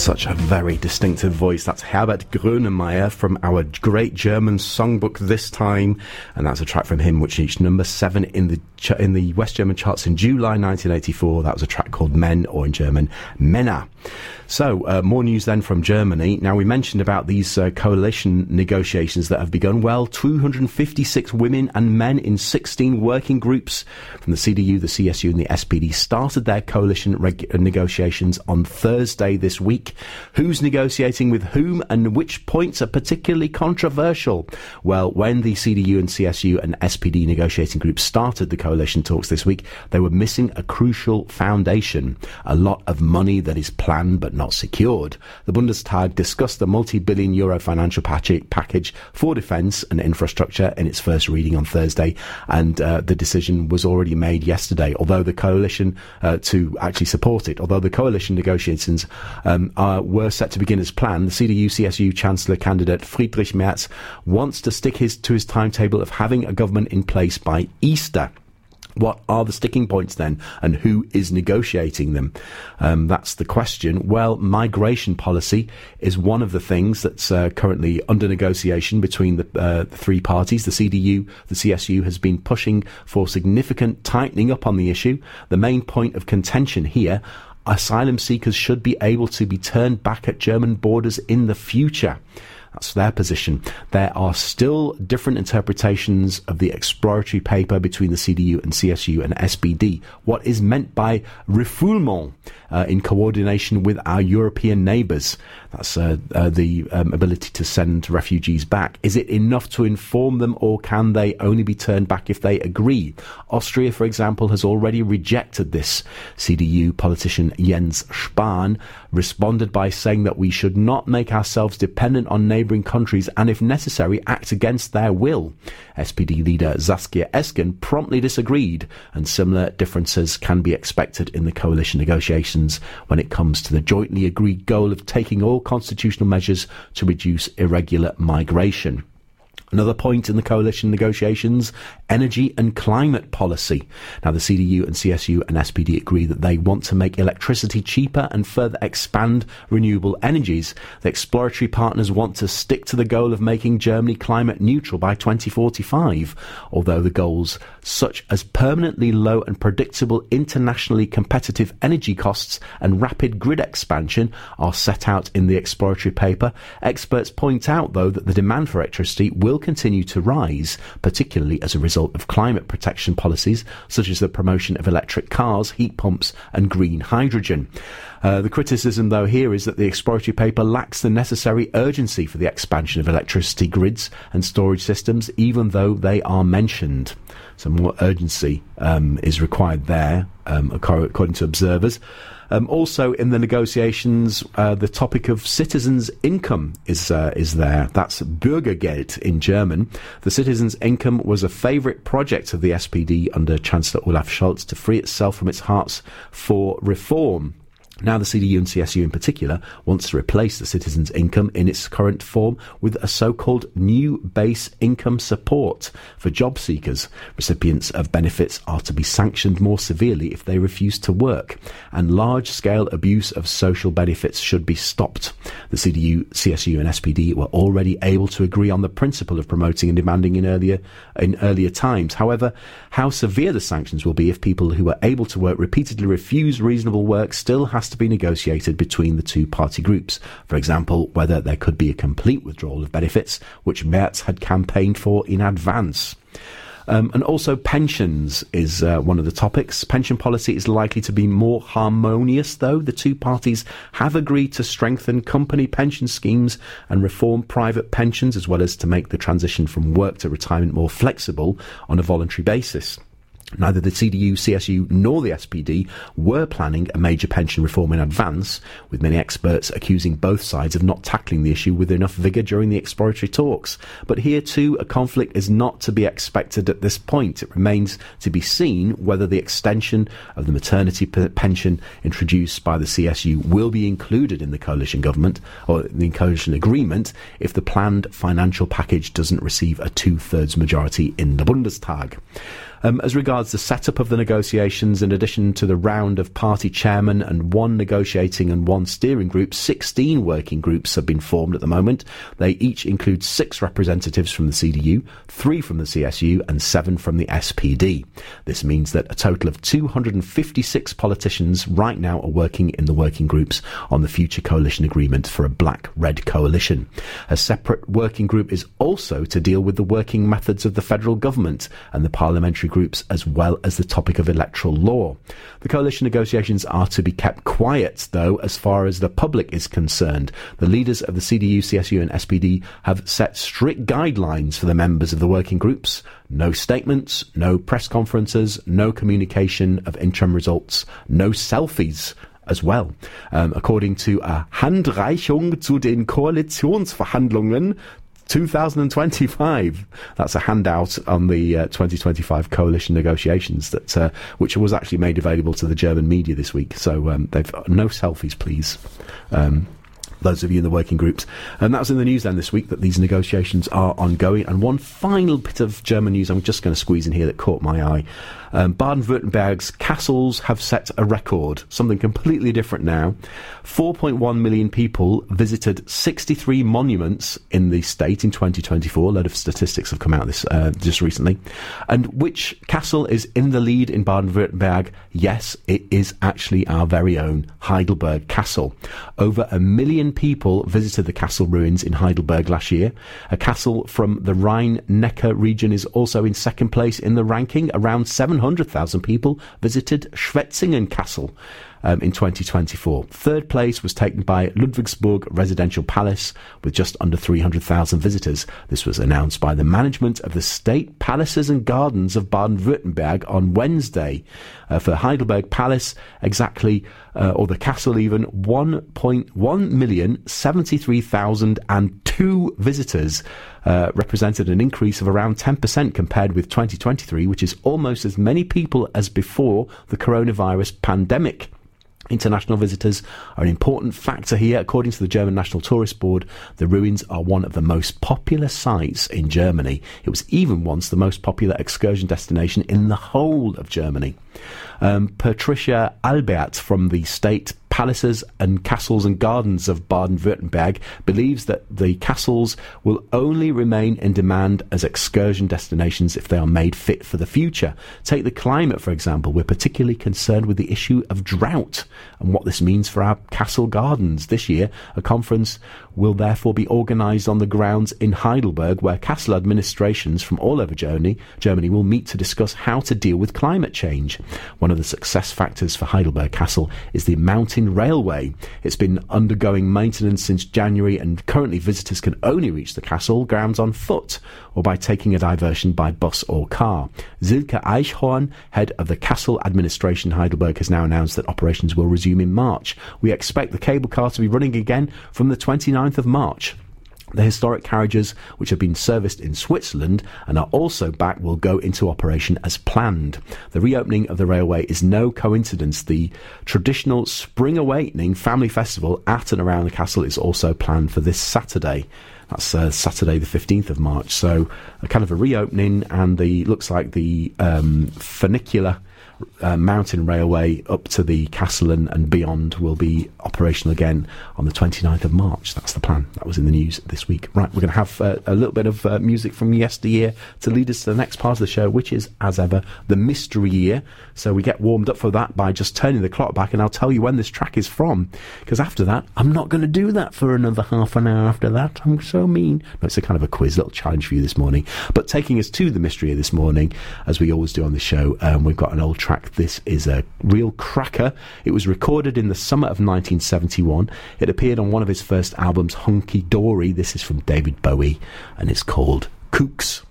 Such a very distinctive voice. That's Herbert Grönemeyer from our great German songbook This Time, and that's a track from him which reached number 7 in the West German charts in July 1984. That was a track called Men, or in German, Männer. So, more news then from Germany. Now, we mentioned about these coalition negotiations that have begun. Well, 256 women and men in 16 working groups from the CDU, the CSU and the SPD started their coalition negotiations on Thursday this week. Who's negotiating with whom and which points are particularly controversial? Well, when the CDU and CSU and SPD negotiating groups started the coalition talks this week, they were missing a crucial foundation, a lot of money that is planned but not secured. The Bundestag discussed the multi-billion euro financial package for defence and infrastructure in its first reading on Thursday, and the decision was already made yesterday, although the coalition to actually support it. Although the coalition negotiations were set to begin as planned, the CDU-CSU Chancellor candidate Friedrich Merz wants to stick to his timetable of having a government in place by Easter. What are the sticking points then, and who is negotiating them? That's the question. Well, migration policy is one of the things that's currently under negotiation between the three parties. The CDU, the CSU has been pushing for significant tightening up on the issue. The main point of contention here: asylum seekers should be able to be turned back at German borders in the future. That's their position. There are still different interpretations of the exploratory paper between the CDU and CSU and SPD. What is meant by refoulement in coordination with our European neighbours? That's the ability to send refugees back. Is it enough to inform them, or can they only be turned back if they agree? Austria, for example, has already rejected this. CDU politician Jens Spahn responded by saying that we should not make ourselves dependent on neighbouring countries and, if necessary, act against their will. SPD leader Saskia Esken promptly disagreed, and similar differences can be expected in the coalition negotiations when it comes to the jointly agreed goal of taking all constitutional measures to reduce irregular migration. Another point in the coalition negotiations: energy and climate policy. Now, the CDU and CSU and SPD agree that they want to make electricity cheaper and further expand renewable energies. The exploratory partners want to stick to the goal of making Germany climate neutral by 2045, although the goals such as permanently low and predictable internationally competitive energy costs and rapid grid expansion are set out in the exploratory paper. Experts point out, though, that the demand for electricity will continue to rise, particularly as a result of climate protection policies such as the promotion of electric cars, heat pumps and green hydrogen. The criticism, though, here is that the exploratory paper lacks the necessary urgency for the expansion of electricity grids and storage systems, even though they are mentioned. So more urgency is required there, according to observers. Also in the negotiations, the topic of citizens' income is there. That's Bürgergeld in German. The citizens' income was a favourite project of the SPD under Chancellor Olaf Scholz to free itself from its hearts for reform. Now, the CDU and CSU in particular wants to replace the citizens' income in its current form with a so-called new base income support for job seekers. Recipients of benefits are to be sanctioned more severely if they refuse to work, and large-scale abuse of social benefits should be stopped. The CDU, CSU and SPD were already able to agree on the principle of promoting and demanding in earlier times. However, how severe the sanctions will be if people who are able to work repeatedly refuse reasonable work still has to be negotiated between the two party groups. For example, whether there could be a complete withdrawal of benefits, which Merz had campaigned for in advance. And also pensions is one of the topics. Pension policy is likely to be more harmonious, though. The two parties have agreed to strengthen company pension schemes and reform private pensions, as well as to make the transition from work to retirement more flexible on a voluntary basis. Neither the CDU, CSU nor the SPD were planning a major pension reform in advance, with many experts accusing both sides of not tackling the issue with enough vigour during the exploratory talks. But here too, a conflict is not to be expected at this point. It remains to be seen whether the extension of the maternity pension introduced by the CSU will be included in the coalition government or the coalition agreement if the planned financial package doesn't receive a 2/3 majority in the Bundestag. As regards the setup of the negotiations, in addition to the round of party chairmen and one negotiating and one steering group, 16 working groups have been formed at the moment. They each include 6 representatives from the CDU, 3 from the CSU and 7 from the SPD. This means that a total of 256 politicians right now are working in the working groups on the future coalition agreement for a black-red coalition. A separate working group is also to deal with the working methods of the federal government and the parliamentary groups, as well as the topic of electoral law. The coalition negotiations are to be kept quiet, though, as far as the public is concerned. The leaders of the CDU, CSU and SPD have set strict guidelines for the members of the working groups. No statements, no press conferences, no communication of interim results, no selfies as well. According to a Handreichung zu den Koalitionsverhandlungen 2025. That's a handout on the 2025 coalition negotiations that which was actually made available to the German media this week. So they've no selfies, please. Those of you in the working groups. And that was in the news then this week, that these negotiations are ongoing. And one final bit of German news I'm just going to squeeze in here that caught my eye. Baden-Württemberg's castles have set a record, something completely different now. 4.1 million people visited 63 monuments in the state in 2024. A load of statistics have come out this just recently. And which castle is in the lead in Baden-Württemberg? Yes, it is actually our very own Heidelberg Castle. Over 1 million people visited the castle ruins in Heidelberg last year. A castle from the Rhine-Neckar region is also in second place in the ranking. Around 700,000 people visited Schwetzingen Castle in 2024. Third place was taken by Ludwigsburg Residential Palace with just under 300,000 visitors. This was announced by the management of the State Palaces and Gardens of Baden-Württemberg on Wednesday. For Heidelberg Palace, exactly, or the castle even, 1,173,002 visitors represented an increase of around 10% compared with 2023, which is almost as many people as before the coronavirus pandemic. International visitors are an important factor here. According to the German National Tourist Board, the ruins are one of the most popular sites in Germany. It was even once the most popular excursion destination in the whole of Germany. Patricia Albert from the State Palaces and Castles and Gardens of Baden-Württemberg believes that the castles will only remain in demand as excursion destinations if they are made fit for the future. Take the climate, for example. We're particularly concerned with the issue of drought and what this means for our castle gardens. This year, a conference will therefore be organised on the grounds in Heidelberg, where castle administrations from all over Germany will meet to discuss how to deal with climate change. One of the success factors for Heidelberg Castle is the mountain railway. It's been undergoing maintenance since January, and currently visitors can only reach the castle grounds on foot or by taking a diversion by bus or car. Silke Eichhorn, head of the Castle Administration Heidelberg, has now announced that operations will resume in March. We expect the cable car to be running again from the 29th of March. The historic carriages, which have been serviced in Switzerland and are also back, will go into operation as planned. The reopening of the railway is no coincidence. The traditional Spring Awakening family festival at and around the castle is also planned for this Saturday. That's Saturday the 15th of March. So a kind of a reopening, and looks like the funicular mountain railway up to the castle and beyond will be operational again on the 29th of March. That's the plan. That was in the news this week. Right, we're going to have a little bit of music from yesteryear to lead us to the next part of the show, which is, as ever, the mystery year. So we get warmed up for that by just turning the clock back, and I'll tell you when this track is from, because after that, I'm not going to do that for another half an hour after that. I'm so mean. No, it's a kind of a quiz, little challenge for you this morning. But taking us to the mystery year this morning, as we always do on the show, we've got an old track. This is a real cracker. It was recorded in the summer of 1971. It appeared on one of his first albums, Hunky Dory. This is from David Bowie, and it's called Kooks.